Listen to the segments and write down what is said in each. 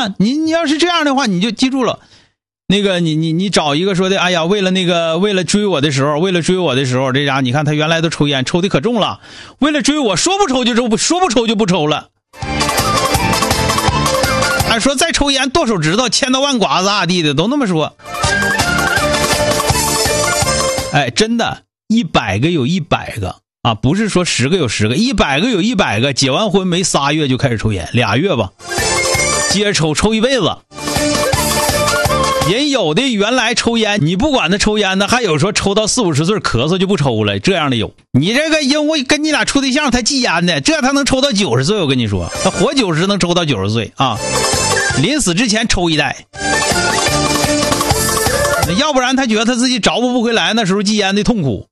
吧？你要是这样的话，你就记住了。那个你找一个说的，哎呀，为了追我的时候，这家你看他原来都抽烟，抽的可重了，为了追我说不抽就不抽了。哎，说再抽烟剁手指头，千刀万剐子咋地的，都那么说。哎，真的，100个有100个啊，不是说10个有10个，100个有100个，结完婚没3月就开始抽烟，2月吧，接着抽一辈子。人有的原来抽烟，你不管他抽烟的，还有说抽到40、50岁咳嗽就不抽了，这样的有。你这个因为跟你俩处对象，他戒烟的，这他能抽到90岁，我跟你说，他活90能抽到90岁啊，临死之前抽一袋。要不然他觉得他自己找不回来那时候戒烟的痛苦。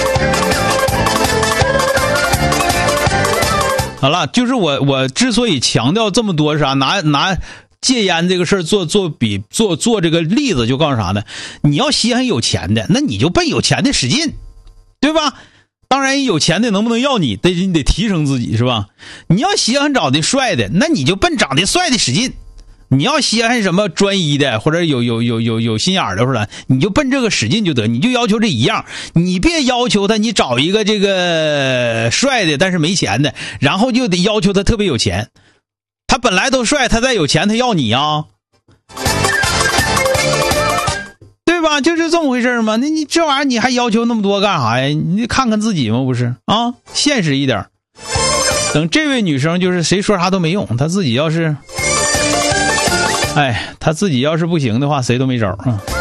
好了，就是我之所以强调这么多是啥，拿戒烟这个事儿做这个例子，就告诉啥呢？你要稀罕有钱的，那你就奔有钱的使劲，对吧？当然有钱的能不能要你得提升自己，是吧？你要稀罕长得帅的，那你就奔长得帅的使劲。你要稀罕什么专一的或者有心眼的，或者你就奔这个使劲就得，你就要求这一样，你别要求他你找一个这个帅的但是没钱的，然后就得要求他特别有钱。他本来都帅，他再有钱他要你啊，对吧？就是这么回事嘛。那你这玩意儿你还要求那么多干啥呀？你看看自己嘛，不是啊？现实一点。等这位女生就是谁说啥都没用，她自己要是不行的话，谁都没招啊。